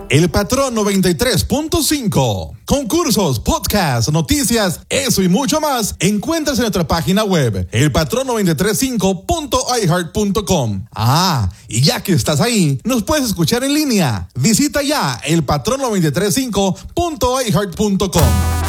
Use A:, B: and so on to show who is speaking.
A: El Patrón 93.5. Concursos, podcasts, noticias, eso y mucho más encuentras en nuestra página web, elpatrón935.iheart.com. Y ya que estás ahí, nos puedes escuchar en línea. Visita ya elpatrón935.iheart.com.